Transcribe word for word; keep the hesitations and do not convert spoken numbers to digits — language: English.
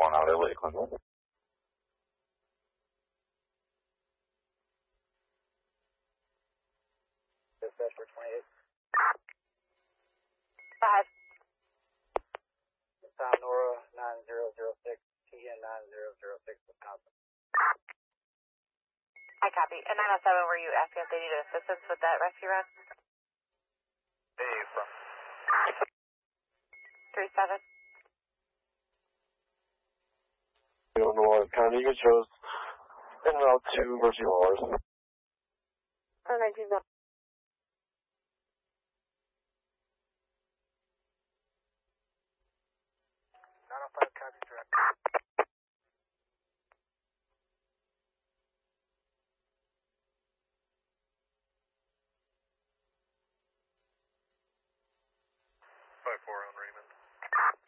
one out of Lakeland. Dispatch for twenty-eight. Five. Tom Nora nine zero zero six, T N nine zero zero six, Wisconsin. I copy. And nine oh seven, were you asking if they needed assistance with that rescue run? Hey, from Three seven. We don't know what County you chose en route to Mercy Wallers. Oh, nineteen. nine oh five, copy, direct. five four on Raymond.